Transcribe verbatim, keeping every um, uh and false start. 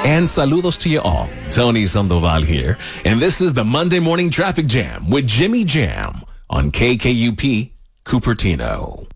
And saludos to you all. Tony Sandoval here. And this is the Monday Morning Traffic Jam with Jimmy Jam on K K U P Cupertino.